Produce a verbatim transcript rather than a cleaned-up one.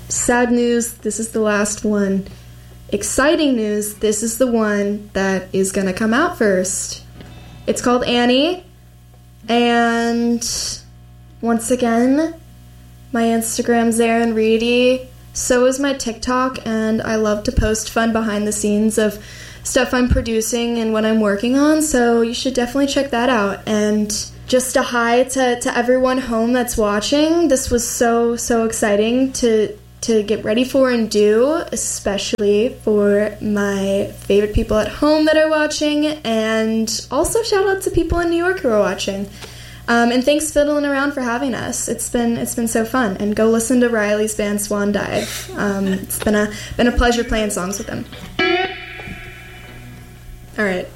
sad news, this is the last one. Exciting news, this is the one that is going to come out first. It's called Annie, and once again, my Instagram's Erin Reedy. So is my TikTok, and I love to post fun behind the scenes of stuff I'm producing and what I'm working on, so you should definitely check that out. And just a hi to, to everyone home that's watching. This was so, so exciting to to get ready for and do, especially for my favorite people at home that are watching, and also shout out to people in New York who are watching. Um, and thanks Fiddling Around for having us. It's been it's been so fun. And go listen to Riley's band Swan Dive. Um, it's been a been a pleasure playing songs with them. All right.